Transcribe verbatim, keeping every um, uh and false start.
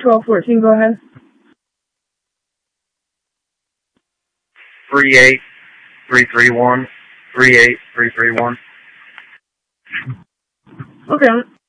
twelve fourteen, go ahead. Three eight three three one three eight three three one. Okay.